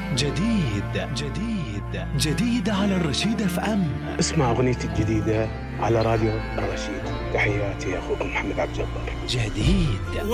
جديد على الرشيد اف ام. اسمع أغنيتي الجديدة على راديو الرشيد. تحياتي أخوكم محمد عبد الجبار. جديد.